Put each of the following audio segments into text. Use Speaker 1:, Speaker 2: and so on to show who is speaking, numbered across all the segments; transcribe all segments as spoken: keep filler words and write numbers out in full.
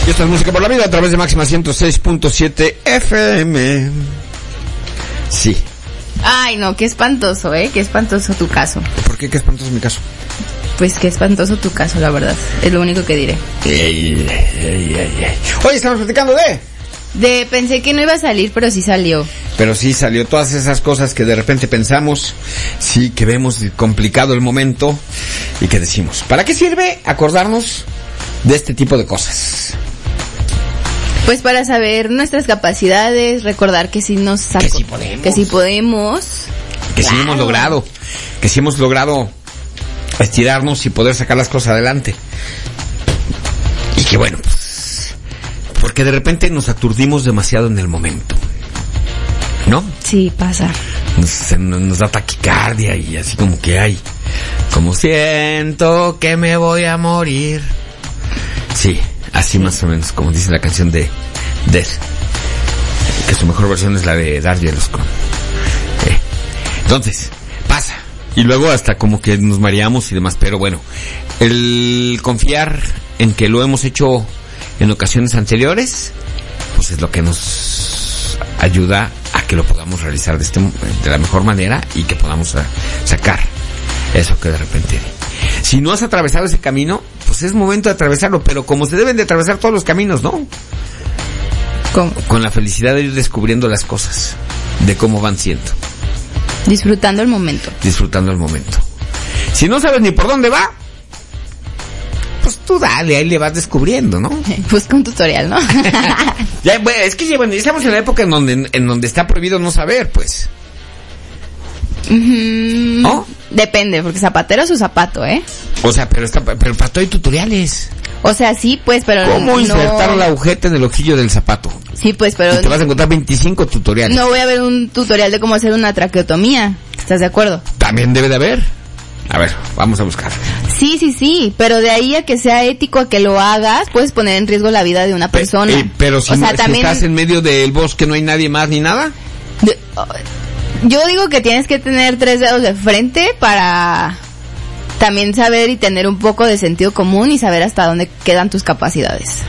Speaker 1: Y esta es Música por la Vida a través de Máxima ciento seis punto siete F M. Sí.
Speaker 2: Ay, no, qué espantoso, ¿eh? Qué espantoso tu caso.
Speaker 1: ¿Por qué? ¿Qué espantoso mi caso?
Speaker 2: Pues qué espantoso tu caso, la verdad. Es lo único que diré.
Speaker 1: Ey, ey, ey, ey. Oye, estamos platicando de...
Speaker 2: De pensé que no iba a salir, pero sí salió.
Speaker 1: Pero sí salió todas esas cosas que de repente pensamos, sí, que vemos complicado el momento y que decimos, ¿para qué sirve acordarnos de este tipo de cosas?
Speaker 2: Pues para saber nuestras capacidades, recordar que sí nos saco,
Speaker 1: que sí podemos,
Speaker 2: que sí podemos,
Speaker 1: que
Speaker 2: claro.
Speaker 1: sí hemos logrado, que sí hemos logrado estirarnos y poder sacar las cosas adelante. Y que bueno, pues, porque de repente nos aturdimos demasiado en el momento, ¿no?
Speaker 2: Sí, pasa.
Speaker 1: Nos, nos da taquicardia y así como que hay, como siento que me voy a morir. Sí, así más o menos, como dice la canción de Death, que su mejor versión es la de D'Angelo con. Eh. Entonces, pasa. Y luego hasta como que nos mareamos y demás, pero bueno, el confiar en que lo hemos hecho en ocasiones anteriores, pues es lo que nos ayuda a que lo podamos realizar de, este, de la mejor manera y que podamos a, sacar eso que de repente... Si no has atravesado ese camino, pues es momento de atravesarlo, pero como se deben de atravesar todos los caminos, ¿no?
Speaker 2: ¿Cómo?
Speaker 1: Con la felicidad de ir descubriendo las cosas, de cómo van siendo.
Speaker 2: Disfrutando el momento.
Speaker 1: Disfrutando el momento. Si no sabes ni por dónde va, pues tú dale, ahí le vas descubriendo, ¿no?
Speaker 2: Busca un tutorial, ¿no?
Speaker 1: Ya, bueno, es que ya, bueno, estamos en la época en donde, en donde está prohibido no saber, pues.
Speaker 2: Mm,
Speaker 1: ¿No?
Speaker 2: Depende, porque zapatero es su zapato, ¿eh?
Speaker 1: O sea, pero está, pero para todo hay tutoriales.
Speaker 2: O sea, sí, pues, pero
Speaker 1: ¿Cómo
Speaker 2: no...
Speaker 1: insertar la agujeta en el ojillo del zapato?
Speaker 2: Sí, pues, pero...
Speaker 1: Y te vas a encontrar veinticinco tutoriales.
Speaker 2: No voy a ver un tutorial de cómo hacer una traqueotomía. ¿Estás de acuerdo?
Speaker 1: También debe de haber. A ver, vamos a buscar.
Speaker 2: Sí, sí, sí, pero de ahí a que sea ético, a que lo hagas, puedes poner en riesgo la vida de una persona.
Speaker 1: Eh, pero si,
Speaker 2: o sea,
Speaker 1: no,
Speaker 2: también...
Speaker 1: si estás en medio del bosque, no hay nadie más ni nada.
Speaker 2: De... Yo digo que tienes que tener tres dedos de frente para también saber y tener un poco de sentido común y saber hasta dónde quedan tus capacidades.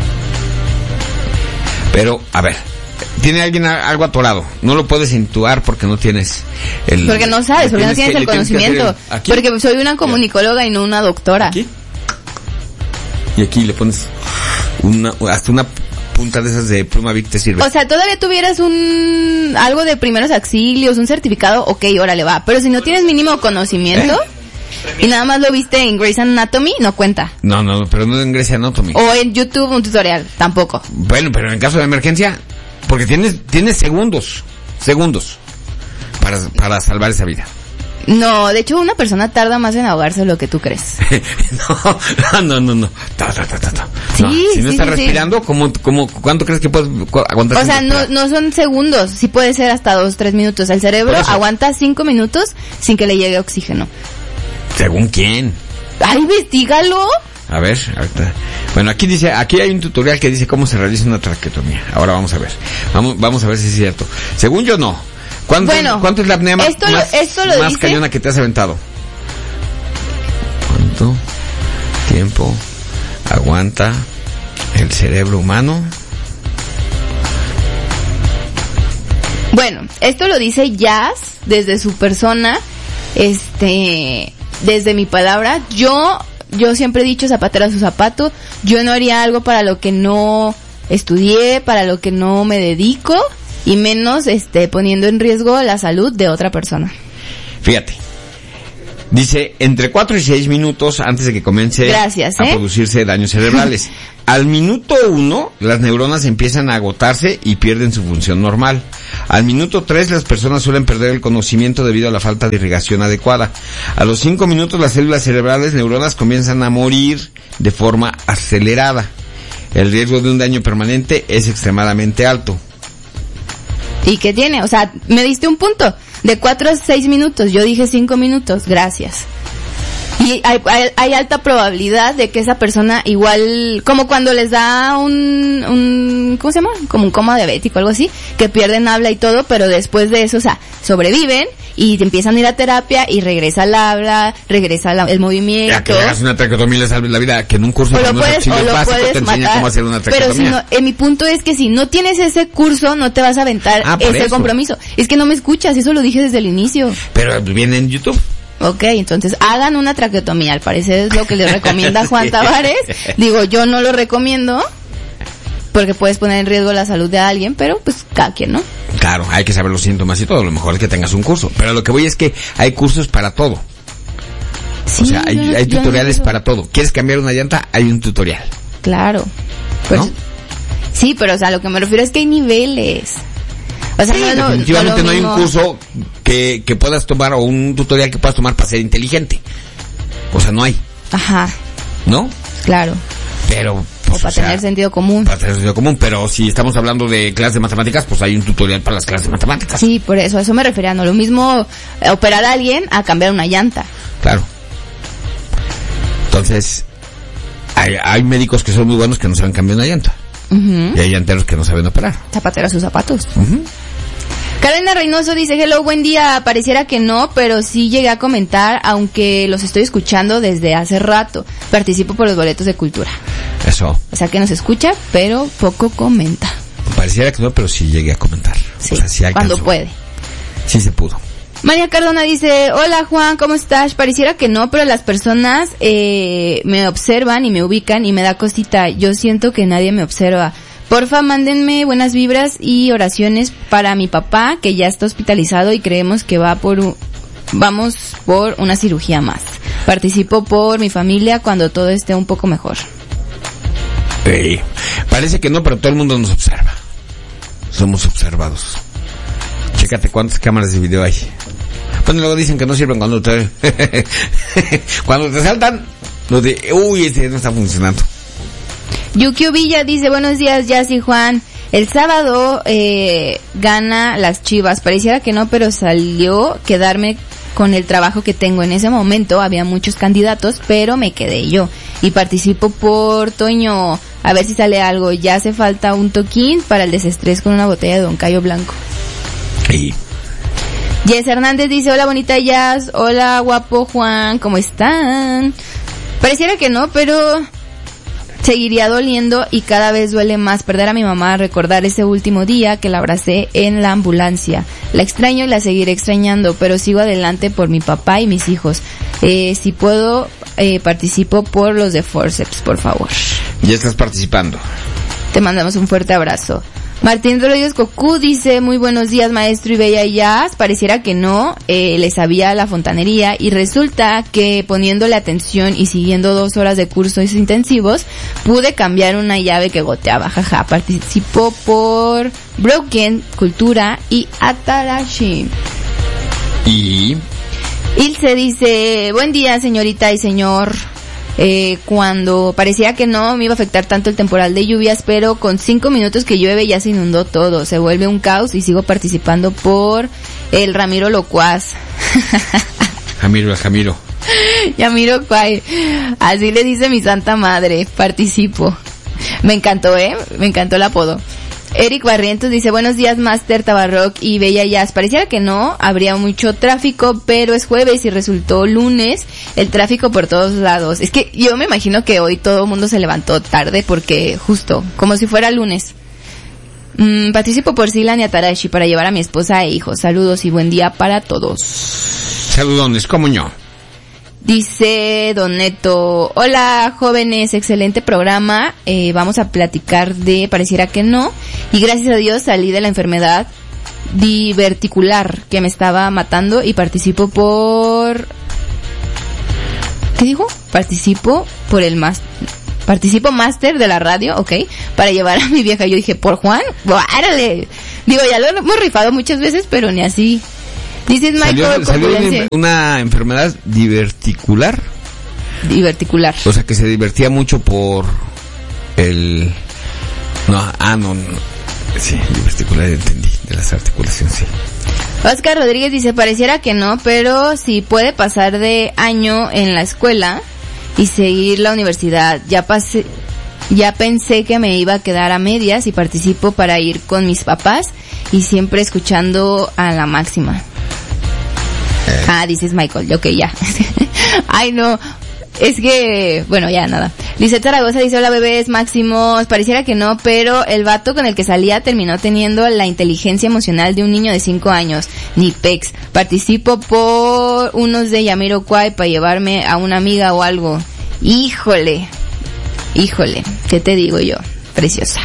Speaker 1: Pero, a ver, tiene alguien algo atorado, no lo puedes intuar porque no tienes el...
Speaker 2: Porque no sabes, porque no tienes
Speaker 1: que,
Speaker 2: el conocimiento.
Speaker 1: El,
Speaker 2: porque soy una comunicóloga y no una doctora.
Speaker 1: ¿Aquí? Y aquí le pones una, hasta una punta de esas de pluma Vic te sirve.
Speaker 2: O sea, todavía tuvieras un algo de primeros auxilios, un certificado, ok, órale, va. Pero si no tienes mínimo conocimiento ¿Eh? y nada más lo viste en Grey's Anatomy, no cuenta.
Speaker 1: No, no, pero no en Grey's Anatomy.
Speaker 2: O en YouTube un tutorial, tampoco.
Speaker 1: Bueno, pero en caso de emergencia, porque tienes tienes segundos, segundos para para salvar esa vida.
Speaker 2: No, de hecho una persona tarda más en ahogarse de lo que tú crees.
Speaker 1: no, no, no, no. Ta, ta, ta, ta, ta.
Speaker 2: Sí,
Speaker 1: no. Si no
Speaker 2: sí,
Speaker 1: estás
Speaker 2: sí,
Speaker 1: respirando,
Speaker 2: sí.
Speaker 1: ¿cómo, cómo, ¿cuánto crees que puedes aguantar?
Speaker 2: O sea, no, no son segundos, sí puede ser hasta dos, tres minutos. El cerebro aguanta cinco minutos sin que le llegue oxígeno.
Speaker 1: ¿Según quién?
Speaker 2: ¡Ay, investígalo!
Speaker 1: A ver, ahorita. Bueno, aquí dice, aquí hay un tutorial que dice cómo se realiza una traqueotomía. Ahora vamos a ver. Vamos, vamos a ver si es cierto. Según yo, no. ¿Cuánto,
Speaker 2: bueno,
Speaker 1: ¿cuánto es la apnea más,
Speaker 2: esto lo,
Speaker 1: más,
Speaker 2: esto lo
Speaker 1: más
Speaker 2: dice...
Speaker 1: cañona que te has aventado? ¿Cuánto tiempo aguanta el cerebro humano?
Speaker 2: Bueno, esto lo dice Jazz desde su persona, este, desde mi palabra. Yo, yo siempre he dicho zapatero a su zapato. Yo no haría algo para lo que no estudié, para lo que no me dedico. Y menos este poniendo en riesgo la salud de otra persona.
Speaker 1: Fíjate. Dice, entre cuatro y seis minutos antes de que comience
Speaker 2: Gracias,
Speaker 1: a
Speaker 2: ¿eh?
Speaker 1: producirse daños cerebrales. Al minuto uno, las neuronas empiezan a agotarse y pierden su función normal. Al minuto tres, las personas suelen perder el conocimiento debido a la falta de irrigación adecuada. A los cinco minutos, las células cerebrales, neuronas, comienzan a morir de forma acelerada. El riesgo de un daño permanente es extremadamente alto.
Speaker 2: ¿Y qué tiene? O sea, me diste un punto. De cuatro a seis minutos. Yo dije cinco minutos. Gracias. Y hay, hay, hay alta probabilidad de que esa persona igual, como cuando les da un, un, ¿cómo se llama? Como un coma diabético o algo así, que pierden habla y todo, pero después de eso, o sea, sobreviven y te empiezan a ir a terapia y regresa el habla, regresa la, el movimiento.
Speaker 1: Ya que le hagas una traqueotomía y le salves la vida, que en un curso
Speaker 2: o
Speaker 1: de
Speaker 2: lo puedes, o lo
Speaker 1: básicos
Speaker 2: puedes
Speaker 1: te enseñan
Speaker 2: matar,
Speaker 1: cómo hacer una traqueotomía.
Speaker 2: pero si no, en mi punto es que si no tienes ese curso, no te vas a aventar
Speaker 1: ah,
Speaker 2: ese
Speaker 1: eso.
Speaker 2: compromiso. Es que no me escuchas, eso lo dije desde el inicio.
Speaker 1: Pero viene en YouTube.
Speaker 2: Ok, entonces hagan una traqueotomía, al parecer es lo que les recomienda Juan Tavares. Digo, yo no lo recomiendo, porque puedes poner en riesgo la salud de alguien, pero pues cada quien, ¿no?
Speaker 1: Claro, hay que saber los síntomas y todo, lo mejor es que tengas un curso. Pero lo que voy es que hay cursos para todo.
Speaker 2: Sí,
Speaker 1: o sea, hay,
Speaker 2: no,
Speaker 1: hay tutoriales
Speaker 2: no
Speaker 1: para todo. ¿Quieres cambiar una llanta? Hay un tutorial.
Speaker 2: Claro. Pues,
Speaker 1: ¿no?
Speaker 2: Sí, pero o sea, lo que me refiero es que hay niveles. O sea,
Speaker 1: sí,
Speaker 2: no, no,
Speaker 1: definitivamente
Speaker 2: no,
Speaker 1: no hay un curso que, que puedas tomar o un tutorial que puedas tomar para ser inteligente. O sea, no hay.
Speaker 2: Ajá.
Speaker 1: ¿No?
Speaker 2: Claro.
Speaker 1: Pero...
Speaker 2: Pues, o para o sea, tener sentido común.
Speaker 1: Para tener sentido común, pero si estamos hablando de clases de matemáticas, pues hay un tutorial para las clases de matemáticas.
Speaker 2: Sí, por eso, a eso me refería, no lo mismo operar a alguien a cambiar una llanta.
Speaker 1: Claro. Entonces, hay, hay médicos que son muy buenos que no saben cambiar una llanta. Uh-huh. Y hay llanteros que no saben operar.
Speaker 2: Zapatero a sus zapatos.
Speaker 1: Uh-huh.
Speaker 2: Carolina Reynoso dice, hello, buen día, pareciera que no, pero sí llegué a comentar, aunque los estoy escuchando desde hace rato. Participo por los boletos de cultura.
Speaker 1: Eso.
Speaker 2: O sea que nos escucha, pero poco comenta.
Speaker 1: Pareciera que no, pero sí llegué a comentar.
Speaker 2: Sí,
Speaker 1: o sea, sí
Speaker 2: cuando puede.
Speaker 1: Sí se pudo.
Speaker 2: María Cardona dice, hola Juan, ¿cómo estás? Pareciera que no, pero las personas eh, me observan y me ubican y me da cosita. Yo siento que nadie me observa. Porfa, mándenme buenas vibras y oraciones para mi papá, que ya está hospitalizado y creemos que va por un, vamos por una cirugía más. Participo por mi familia cuando todo esté un poco mejor.
Speaker 1: Sí. Parece que no, pero todo el mundo nos observa. Somos observados. Chécate cuántas cámaras de video hay. Bueno, luego dicen que no sirven cuando te... cuando te saltan, lo de... Uy, este no está funcionando.
Speaker 2: Yukio Villa dice, buenos días, Jazz y Juan. El sábado eh, gana las Chivas. Pareciera que no, pero salió quedarme con el trabajo que tengo. En ese momento había muchos candidatos, pero me quedé yo. Y participo por Toño. A ver si sale algo. Ya hace falta un toquín para el desestrés con una botella de Don Cayo Blanco.
Speaker 1: Sí.
Speaker 2: Jess Hernández dice, hola bonita Jazz, hola guapo Juan, ¿cómo están? Pareciera que no, pero seguiría doliendo y cada vez duele más perder a mi mamá, recordar ese último día que la abracé en la ambulancia. La extraño y la seguiré extrañando, pero sigo adelante por mi papá y mis hijos. Eh, si puedo, eh, participo por los de Forceps, por favor.
Speaker 1: Ya estás participando.
Speaker 2: Te mandamos un fuerte abrazo. Martín Rodríguez Cocú dice, muy buenos días maestro y bella Jazz, pareciera que no, eh, le sabía la fontanería y resulta que poniéndole atención y siguiendo dos horas de cursos intensivos, pude cambiar una llave que goteaba, jaja, participó por Broken, Cultura y Atarashi.
Speaker 1: Y...
Speaker 2: Ilse dice, buen día señorita y señor. Eh, cuando parecía que no me iba a afectar tanto el temporal de lluvias, pero con cinco minutos que llueve ya se inundó todo, se vuelve un caos y sigo participando por el Ramiro Locuaz.
Speaker 1: Jamiro, Jamiro.
Speaker 2: Yamiro Kwai, así le dice mi santa madre, participo. Me encantó, eh, me encantó el apodo. Eric Barrientos dice, buenos días Master Tabarrock y Bella Jazz. Pareciera que no, habría mucho tráfico, pero es jueves y resultó lunes, el tráfico por todos lados. Es que yo me imagino que hoy todo el mundo se levantó tarde porque justo, como si fuera lunes. Mm, participo por Silan y Atarashi para llevar a mi esposa e hijos. Saludos y buen día para todos.
Speaker 1: Saludones, ¿cómo no?
Speaker 2: Dice Don Neto, hola jóvenes, excelente programa, eh, vamos a platicar de pareciera que no, y gracias a Dios salí de la enfermedad diverticular que me estaba matando y participo por... ¿Qué dijo? Participo por el máster, participo máster de la radio, ok, para llevar a mi vieja. Yo dije, ¿por Juan? ¡Árale! Digo, ya lo hemos rifado muchas veces, pero ni así. Dices Michael,
Speaker 1: salió, salió una, una enfermedad diverticular.
Speaker 2: Diverticular.
Speaker 1: O sea, que se divertía mucho por el... No, ah, no, no. Sí, diverticular, entendí, de las articulaciones, sí.
Speaker 2: Oscar Rodríguez dice, pareciera que no, pero si puede pasar de año en la escuela y seguir la universidad. Ya pasé, ya pensé que me iba a quedar a medias y participo para ir con mis papás y siempre escuchando a la máxima.
Speaker 1: Eh.
Speaker 2: Ah, dices Michael, ok, ya. Ay, no. Es que, bueno, ya nada. Lisette Zaragoza dice, hola bebés máximos, pareciera que no, pero el vato con el que salía terminó teniendo la inteligencia emocional de un niño de cinco años. Ni pex. Participo por unos de Jamiroquai para llevarme a una amiga o algo. Híjole. Híjole. ¿Qué te digo yo? Preciosa.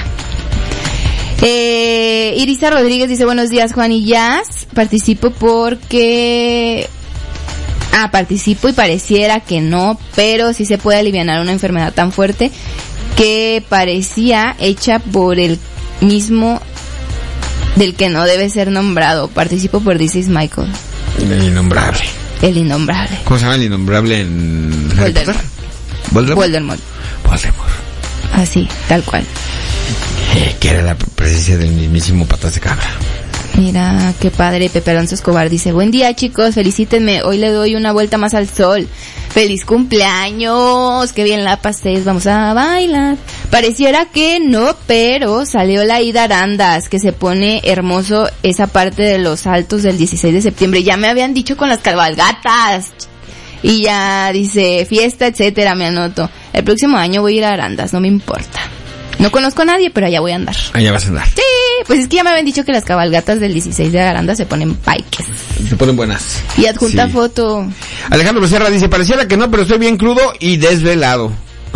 Speaker 2: Eh, Irisa Rodríguez dice, buenos días Juan y Jazz. Participo porque... Ah, participo y pareciera que no, pero sí se puede alivianar una enfermedad tan fuerte que parecía hecha por el mismo del que no debe ser nombrado. Participo por This is Michael.
Speaker 1: El innombrable.
Speaker 2: El innombrable.
Speaker 1: ¿Cómo se llama el innombrable en Harry Potter?
Speaker 2: Voldemort. Voldemort.
Speaker 1: Voldemort.
Speaker 2: Así, tal cual.
Speaker 1: Eh, que era la presencia del mismísimo Patas de Cabra.
Speaker 2: Mira, qué padre. Pepe Alonso Escobar dice, buen día chicos, felicítenme, hoy le doy una vuelta más al sol. Feliz cumpleaños, qué bien la paséis, vamos a bailar. Pareciera que no, pero salió la ida Arandas, que se pone hermoso esa parte de los altos del dieciséis de septiembre. Ya me habían dicho con las cabalgatas. Y ya dice, fiesta, etcétera, me anoto. El próximo año voy a ir a Arandas, no me importa. No conozco a nadie, pero allá voy a andar.
Speaker 1: Allá vas a andar.
Speaker 2: Sí, pues es que ya me habían dicho que las cabalgatas del dieciséis de Aranda se ponen paiques.
Speaker 1: Se ponen buenas.
Speaker 2: Y adjunta
Speaker 1: sí.
Speaker 2: foto.
Speaker 1: Alejandro Becerra dice, pareciera que no, pero estoy bien crudo y desvelado.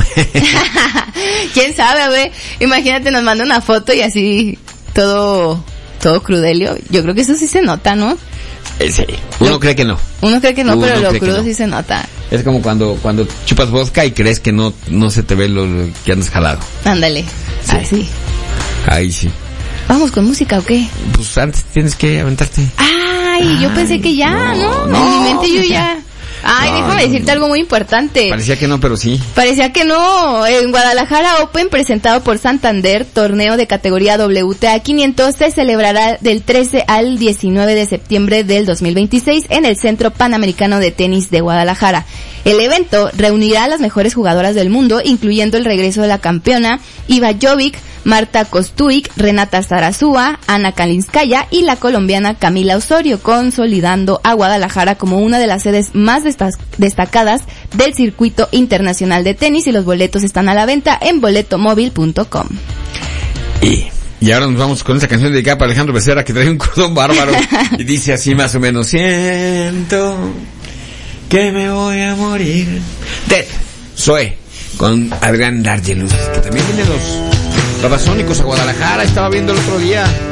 Speaker 2: ¿Quién sabe, güey? Imagínate, nos manda una foto y así todo, todo crudelio. Yo creo que eso sí se nota, ¿no?
Speaker 1: Eh, sí. Uno lo, cree que no.
Speaker 2: Uno cree que no,
Speaker 1: Uno
Speaker 2: pero lo crudo
Speaker 1: no.
Speaker 2: sí se nota.
Speaker 1: Es como cuando cuando chupas vodka y crees que no no se te ve lo, lo que andas jalado.
Speaker 2: Ándale.
Speaker 1: Sí.
Speaker 2: Así.
Speaker 1: Ahí sí.
Speaker 2: ¿Vamos con música o qué?
Speaker 1: Pues antes tienes que aventarte.
Speaker 2: Ay, Ay yo pensé que ya, ¿no?
Speaker 1: no
Speaker 2: en mi mente yo ya... Ay, no, déjame
Speaker 1: no,
Speaker 2: decirte
Speaker 1: no.
Speaker 2: algo muy importante.
Speaker 1: Parecía que no, pero sí.
Speaker 2: Parecía que no. En Guadalajara Open, presentado por Santander, torneo de categoría W T A quinientos, se celebrará del trece al diecinueve de septiembre del dos mil veintiséis en el Centro Panamericano de Tenis de Guadalajara. El evento reunirá a las mejores jugadoras del mundo, incluyendo el regreso de la campeona Iva Jovic, Marta Kostuik, Renata Zarazúa, Ana Kalinskaya y la colombiana Camila Osorio, consolidando a Guadalajara como una de las sedes más destacadas del circuito internacional de tenis, y los boletos están a la venta en boletomóvil punto com.
Speaker 1: Y, y ahora nos vamos con esta canción dedicada para Alejandro Becerra, que trae un cordón bárbaro y dice así más o menos: siento que me voy a morir. Ted Zoe con Adrián D'Argelus, que también viene los Babasónicos a Guadalajara, estaba viendo el otro día.